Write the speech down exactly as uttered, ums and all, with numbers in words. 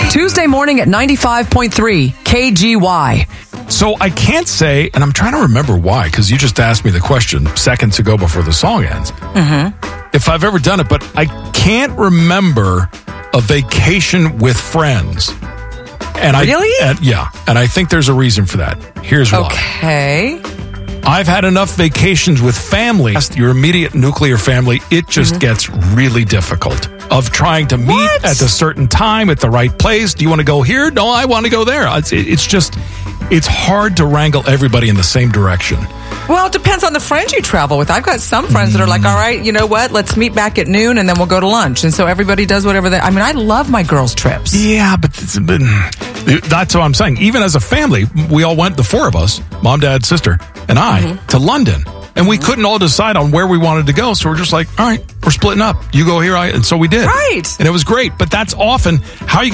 Tuesday morning at ninety-five point three K G Y. So I can't say, and I'm trying to remember why, because you just asked me the question seconds ago before the song ends. Mm-hmm. If I've ever done it, but I can't remember a vacation with friends. And really? I, and, yeah, and I think there's a reason for that. Here's why. Okay. I've had enough vacations with family, your immediate nuclear family, it just mm-hmm. gets really difficult of trying to meet what? at a certain time at the right place. Do you want to go here? No, I want to go there. It's, it's just, it's hard to wrangle everybody in the same direction. Well, it depends on the friends you travel with. I've got some friends that are like, all right, you know what? Let's meet back at noon and then we'll go to lunch. And so everybody does whatever they... I mean, I love my girls' trips. Yeah, but, but that's what I'm saying. Even as a family, we all went, the four of us, mom, dad, sister, and I, mm-hmm. to London. And we mm-hmm. couldn't all decide on where we wanted to go. So we're just like, all right, we're splitting up. You go here, I... And so we did. Right. And it was great. But that's often how you